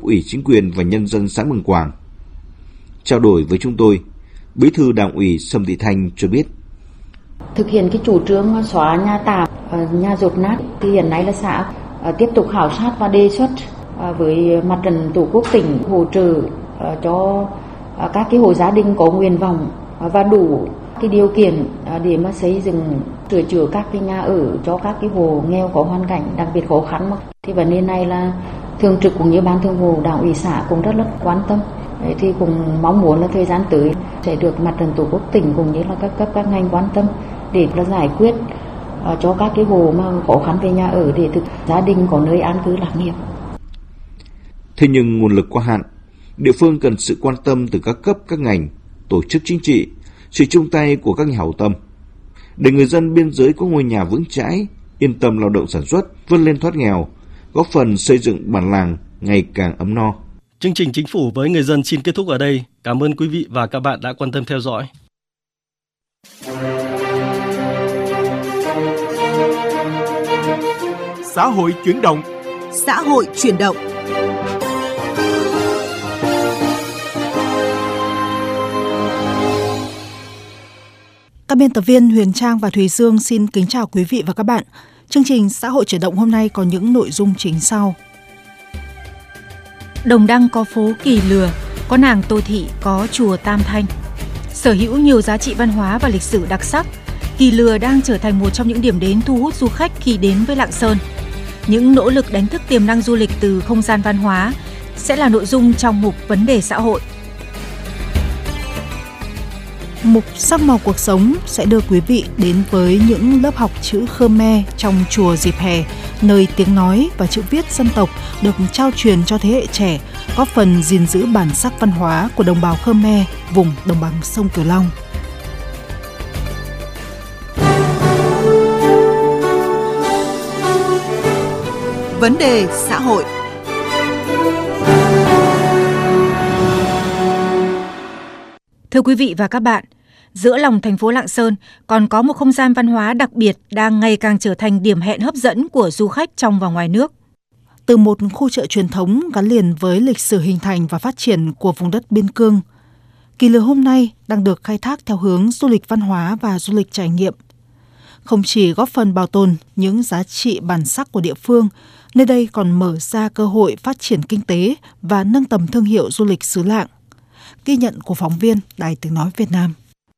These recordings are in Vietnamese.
ủy chính quyền và nhân dân xã Mường Quảng. Trao đổi với chúng tôi, Bí thư Đảng ủy Sầm Thị Thanh cho biết. Thực hiện cái chủ trương xóa nhà tạm, nhà dột nát thì hiện nay là xã tiếp tục khảo sát và đề xuất với Mặt trận Tổ quốc tỉnh hỗ trợ cho các cái hộ gia đình có nguyện vọng và đủ cái điều kiện để mà xây dựng sửa chữa các cái nhà ở cho các cái hộ nghèo có hoàn cảnh đặc biệt khó khăn. Thì vấn đề này là thường trực cũng như ban thường vụ Đảng ủy xã cũng rất là quan tâm. Thì cũng mong muốn là thời gian tới sẽ được Mặt trận Tổ quốc tỉnh cũng như là các cấp các ngành quan tâm để là giải quyết cho các cái hộ mà khó khăn về nhà ở để gia đình có nơi an cư lạc nghiệp. Thế nhưng nguồn lực có hạn, địa phương cần sự quan tâm từ các cấp các ngành, tổ chức chính trị, sự chung tay của các nhà hảo tâm để người dân biên giới có ngôi nhà vững chãi, yên tâm lao động sản xuất, vươn lên thoát nghèo, góp phần xây dựng bản làng ngày càng ấm no. Chương trình Chính phủ với người dân xin kết thúc ở đây. Cảm ơn quý vị và các bạn đã quan tâm theo dõi. Xã hội chuyển động. Xã hội chuyển động. Các biên tập viên Huyền Trang và Thùy Dương xin kính chào quý vị và các bạn. Chương trình Xã hội chuyển động hôm nay có những nội dung chính sau. Đồng Đăng có phố Kỳ Lừa, có nàng Tô Thị, có chùa Tam Thanh. Sở hữu nhiều giá trị văn hóa và lịch sử đặc sắc, Kỳ Lừa đang trở thành một trong những điểm đến thu hút du khách khi đến với Lạng Sơn. Những nỗ lực đánh thức tiềm năng du lịch từ không gian văn hóa sẽ là nội dung trong mục Vấn đề xã hội. Mục Sắc màu cuộc sống sẽ đưa quý vị đến với những lớp học chữ Khmer trong chùa dịp hè, nơi tiếng nói và chữ viết dân tộc được trao truyền cho thế hệ trẻ, góp phần gìn giữ bản sắc văn hóa của đồng bào Khmer vùng đồng bằng sông Cửu Long. Vấn đề xã hội. Thưa quý vị và các bạn, giữa lòng thành phố Lạng Sơn còn có một không gian văn hóa đặc biệt đang ngày càng trở thành điểm hẹn hấp dẫn của du khách trong và ngoài nước. Từ một khu chợ truyền thống gắn liền với lịch sử hình thành và phát triển của vùng đất biên cương, Kỳ Lừa hôm nay đang được khai thác theo hướng du lịch văn hóa và du lịch trải nghiệm. Không chỉ góp phần bảo tồn những giá trị bản sắc của địa phương, nơi đây còn mở ra cơ hội phát triển kinh tế và nâng tầm thương hiệu du lịch xứ Lạng. Ghi nhận của phóng viên Đài Tiếng Nói Việt Nam.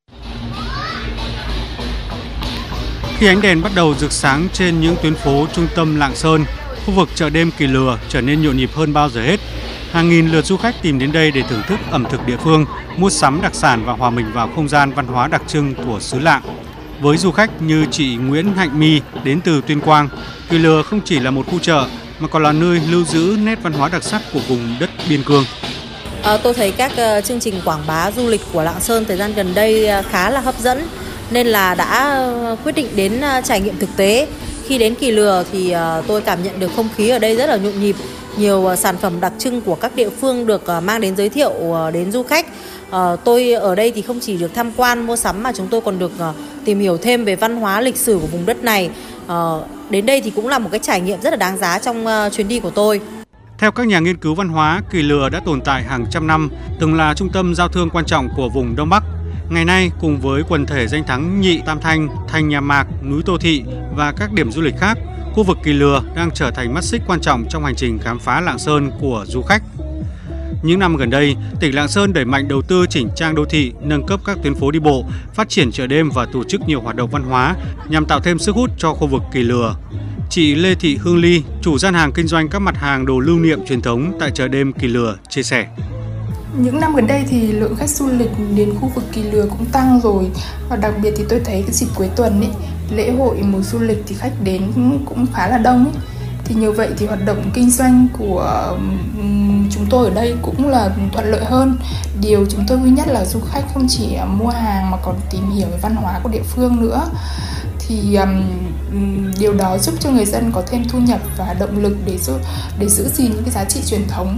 Khi ánh đèn bắt đầu rực sáng trên những tuyến phố trung tâm Lạng Sơn, khu vực chợ đêm Kỳ Lừa trở nên nhộn nhịp hơn bao giờ hết. Hàng nghìn lượt du khách tìm đến đây để thưởng thức ẩm thực địa phương, mua sắm đặc sản và hòa mình vào không gian văn hóa đặc trưng của xứ Lạng. Với du khách như chị Nguyễn Hạnh My đến từ Tuyên Quang, Kỳ Lừa không chỉ là một khu chợ mà còn là nơi lưu giữ nét văn hóa đặc sắc của vùng đất biên cương. Tôi thấy các chương trình quảng bá du lịch của Lạng Sơn thời gian gần đây khá là hấp dẫn nên là đã quyết định đến trải nghiệm thực tế. Khi đến Kỳ Lừa thì tôi cảm nhận được không khí ở đây rất là nhộn nhịp, nhiều sản phẩm đặc trưng của các địa phương được mang đến giới thiệu đến du khách. Tôi ở đây thì không chỉ được tham quan mua sắm mà chúng tôi còn được tìm hiểu thêm về văn hóa lịch sử của vùng đất này. Đến đây thì cũng là một cái trải nghiệm rất là đáng giá trong chuyến đi của tôi. Theo các nhà nghiên cứu văn hóa, Kỳ Lừa đã tồn tại hàng trăm năm, từng là trung tâm giao thương quan trọng của vùng Đông Bắc. Ngày nay, cùng với quần thể danh thắng Nhị Tam Thanh, Thành Nhà Mạc, núi Tô Thị và các điểm du lịch khác, khu vực Kỳ Lừa đang trở thành mắt xích quan trọng trong hành trình khám phá Lạng Sơn của du khách. Những năm gần đây, tỉnh Lạng Sơn đẩy mạnh đầu tư chỉnh trang đô thị, nâng cấp các tuyến phố đi bộ, phát triển chợ đêm và tổ chức nhiều hoạt động văn hóa nhằm tạo thêm sức hút cho khu vực Kỳ Lừa. Chị Lê Thị Hương Ly, chủ gian hàng kinh doanh các mặt hàng đồ lưu niệm truyền thống tại chợ đêm Kỳ Lừa, chia sẻ. Những năm gần đây thì lượng khách du lịch đến khu vực Kỳ Lừa cũng tăng rồi. Và đặc biệt thì tôi thấy cái dịp cuối tuần ấy, lễ hội mùa du lịch thì khách đến cũng khá là đông ấy. Thì như vậy thì hoạt động kinh doanh của chúng tôi ở đây cũng là thuận lợi hơn. Điều chúng tôi vui nhất là du khách không chỉ mua hàng mà còn tìm hiểu về văn hóa của địa phương nữa. Thì điều đó giúp cho người dân có thêm thu nhập và động lực để giữ gìn những cái giá trị truyền thống.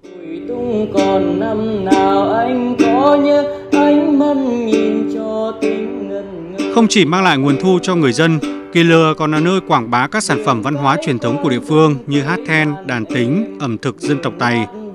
Còn năm nào anh có nhớ ánh mắt nhìn cho tình ngần ngơ. Không chỉ mang lại nguồn thu cho người dân, Kỳ Lừa còn là nơi quảng bá các sản phẩm văn hóa truyền thống của địa phương như hát then, đàn tính, ẩm thực dân tộc Tày.